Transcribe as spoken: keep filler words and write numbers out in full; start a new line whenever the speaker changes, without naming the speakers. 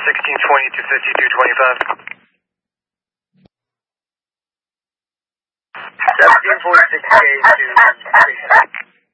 sixteen twenty to fifty-two twenty-five. seventeen forty-six K to station.